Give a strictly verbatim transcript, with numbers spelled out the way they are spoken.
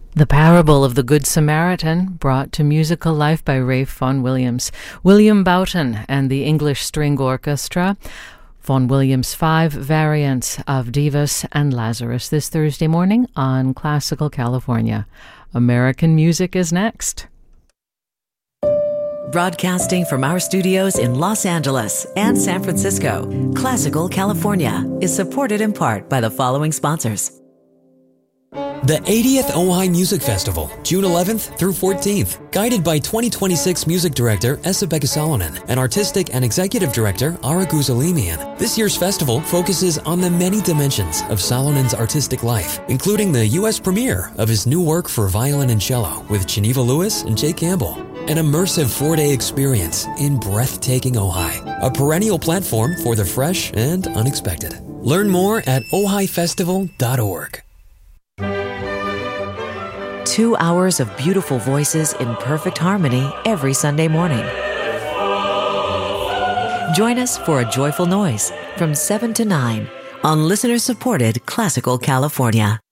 The Parable of the Good Samaritan, brought to musical life by Ralph Vaughan Williams. William Boughton and the English String Orchestra. Vaughan Williams' five variants of Divas and Lazarus this Thursday morning on Classical California. American music is next. Broadcasting from our studios in Los Angeles and San Francisco, Classical California is supported in part by the following sponsors. The eightieth Ojai Music Festival, June eleventh through fourteenth, guided by twenty twenty-six music director Esa-Pekka Salonen and artistic and executive director Ara Guzalimian. This year's festival focuses on the many dimensions of Salonen's artistic life, including the U S premiere of his new work for violin and cello with Geneva Lewis and Jay Campbell. An immersive four-day experience in breathtaking Ojai, a perennial platform for the fresh and unexpected. Learn more at ojai festival dot org. Two hours of beautiful voices in perfect harmony every Sunday morning. Join us for A Joyful Noise from seven to nine on listener-supported Classical California.